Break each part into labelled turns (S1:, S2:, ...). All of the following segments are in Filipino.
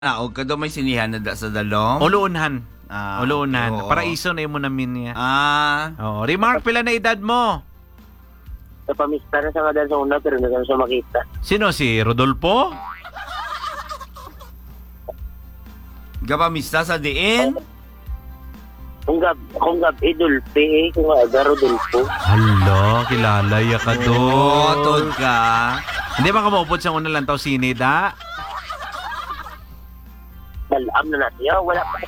S1: Og kado may sinihan na da sa dalom.
S2: Uluunhan.
S1: oo.
S2: Uluunhan. Paraiso na mo namin niya.
S1: Oo.
S2: Remark, pila na edad mo?
S3: Napamista na sa kadal sa una pero hindi siya makita.
S2: Sino, si Rodolfo?
S1: Gapamista sa diin?
S3: Kung gab Idulpe kung aga Rodolfo.
S2: Hala, kilala ya ka do.
S1: Tod ka.
S2: Hindi ba ka maupod sa una lang tao sinida?
S3: Malam na natin. Wala pa.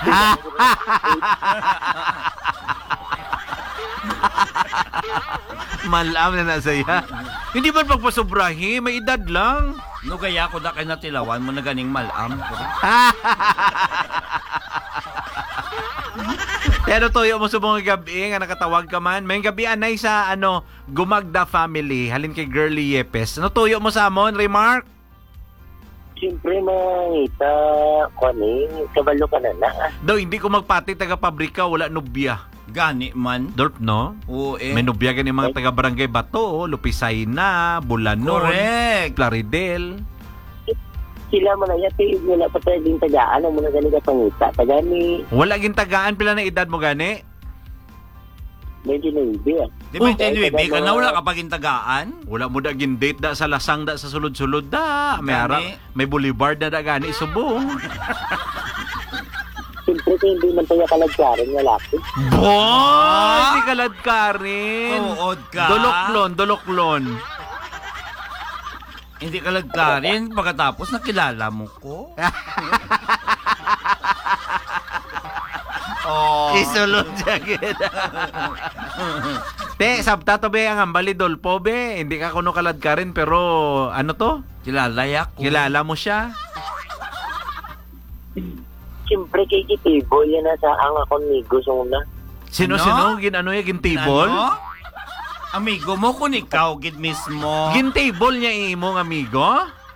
S2: Malam na nasaya. Hindi ba pagpasobrahi? May edad lang.
S1: No kaya ko da kay natilawan mo na ganing malam.
S2: Pero toyo mo subong gabi nga nakatawag ka man. May gabi anay sa Gumagda family. Halin kay Girly Yepes. Ano toyo mo sa amon, Remark?
S3: Siyempre mangita kabalo ka na na.
S2: Do hindi ko magpati taga pabrika, wala nobya.
S1: Gani man.
S2: Dolp, no?
S1: Oo eh.
S2: May nobya gani mga taga Barangay Bato, Lupisay na, Bulanon,
S1: Correct.
S2: Plaridel.
S3: Sila man na yati wala pa tayo din tagaan ang mga ganito pangita. Tagani
S2: Wala gin tagaan, pila na edad mo gani?
S3: 29
S1: Di ba tinuibi ka na wala kapag intagaan?
S2: Wala mo da gin date da sa lasang da sa sulod-sulod da. May
S1: Gani.
S2: ara, may boulevard na da gani subong.
S3: Siyempre kung hindi man tayo kalagkarin nga laki.
S2: Boy, hindi kalad ka rin.
S1: Tuod ka.
S2: Doloklon.
S1: Hindi ka lagkarin pagkatapos nakilala mo ko. Oh.
S2: Isulod siya kita. Te, sabta to be ang ambali Dolpo be. Hindi ka kuno kalad ka rin pero ano to?
S1: Kilala ko.
S2: Kilala mo siya?
S3: Siyempre kay Kitibo yan na sa ang akong migo sa una.
S2: Sino? Gin table?
S1: Ano? Amigo mo kung ikaw gid mismo.
S2: Gin table niya imong amigo?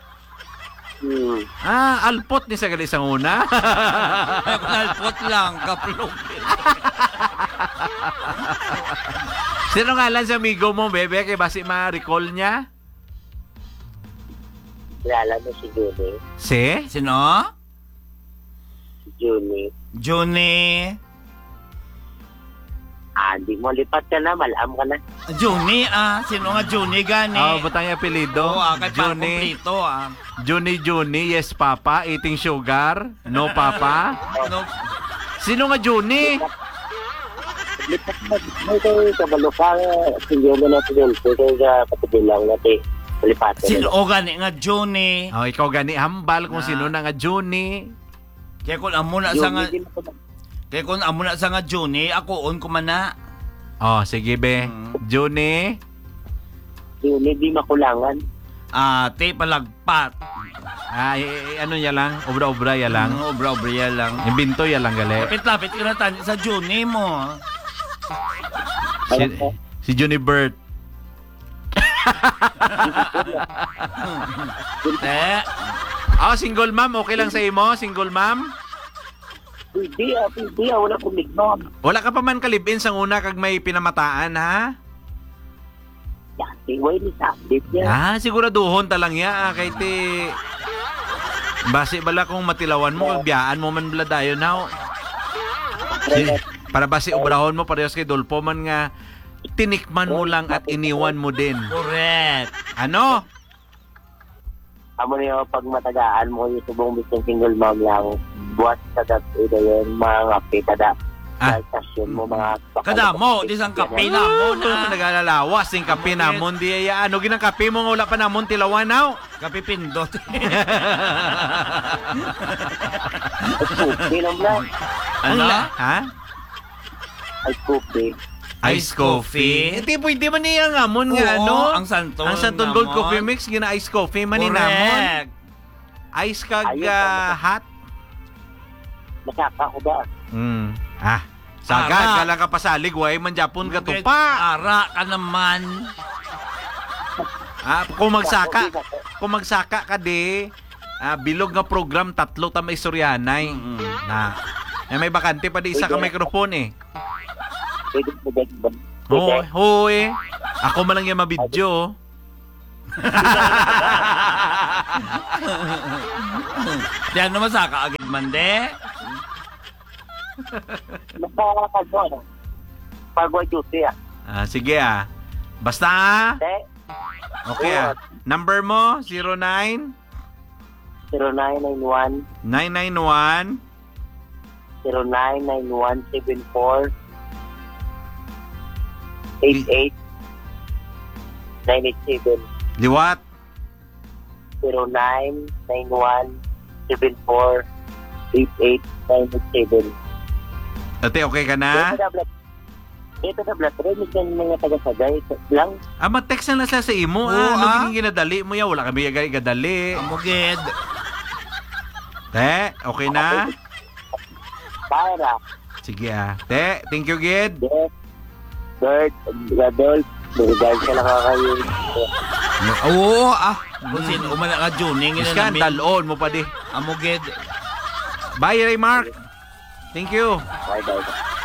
S2: Alpot ni sa gali isang una.
S1: Nalpot lang, kaplog.
S2: Sino nga lang sa amigo mo, bebe? Kaya basi ma-recall niya?
S3: Kilala mo si Juni.
S1: Sino?
S3: Juni.
S1: Juni.
S3: Di mo lipat ka na, malam ka na.
S1: Juni Sino nga Juni gani?
S2: Butang yung apelido.
S1: Kay pa-complito
S2: Juni, yes papa, eating sugar, no papa.
S1: No.
S2: Sino nga Juni?
S3: Lipat ka na. May kabalo ka, sinyo mo na si Juni. Kaya patibilang natin. Lipat ka
S1: Sino
S3: na.
S1: gani nga Juni?
S2: Ikaw gani hambal kung sino na nga Juni.
S1: Kaya kung amo na sa nga
S3: Juni, di mo ko na.
S1: Kaya kung amo na sa nga Juni, ako on ko man na.
S2: Sige be. Juni.
S3: Juni, di makulangan.
S1: Te palagpat.
S2: Ano ya lang? Obra-obra ya lang.
S1: Obra-obra lang.
S2: Yung binto ya lang gali.
S1: Lapit-lapit ka na tani sa Juni mo.
S2: Si Juni Bert. Single mom. Okay lang sa imo? Single mom?
S3: Hindi, wala kumignon.
S2: Wala ka pa man kalibin sa una kag may pinamataan, ha?
S3: Yati, way ni sabit niya.
S2: Siguraduhon talang ya, kay ti... Basi bala kung matilawan mo, kag biyaan mo man bala dayon, ha? Para basi obrahon mo, parehas kay Dolpo man nga, tinikman mo lang at iniwan mo din.
S1: Correct.
S2: Ano?
S3: Amo niyo pag matagaan mo yung subong bisong single mom lang, buwas sa ito yun, mga pitada. Sa stasyon mo, mga...
S1: Kada mo, di sang kape na mo na.
S2: Nagalalawas, yung kape namon, di ya, ano ginang kape mo nga wala pa namon tilawan, ha?
S1: Kape pindot.
S3: Coffee lang lang.
S1: Ano?
S2: Ha?
S3: Ay, coffee.
S2: Ice coffee. Hindi pwede man niya ngamon nga,
S1: Oo,
S2: ano?
S1: ang Santol
S2: Gold
S1: namon.
S2: Coffee Mix, gina ice coffee man ni namon.
S1: Correct.
S2: Ice kag
S3: Ayun,
S2: hot.
S3: Masaka ko ba?
S2: Sagad
S1: Ara.
S2: ka lang ka pasalig, way man Japon ka tupa.
S1: Ara ka naman.
S2: Kung magsaka ka di, bilog nga program, 3 ta may istoryanay. May bakante pa di isa ka mikrofon eh.
S3: Pwede mo ba?
S2: Hoy. Ako man lang yung mabidyo.
S1: Diyan naman saka agad man de.
S3: Nakakagod. Pagwa duty ah.
S2: Sige Basta
S3: Te,
S2: Okay Number mo 09
S3: 0991
S2: 991
S3: 099174 88 987
S2: Liwat
S3: 099174 88 987.
S2: Ate okay ka na?
S3: Ito na blood rin yung mga taga-sagay lang.
S2: Mag-text na lang sa imo Ano ginadali mo ya? Wala kami gadali
S1: Amugid.
S2: Te, okay na?
S3: Para.
S2: Sige Te, thank you Gid.
S3: Yes. Bird, Adolf, Dahil ka lang kayo.
S1: Oo, kung sino umala ka Juning.
S2: Iskandal on mo pa di.
S1: Amugid.
S2: Bye Ray Mark. Thank you.
S3: Bye.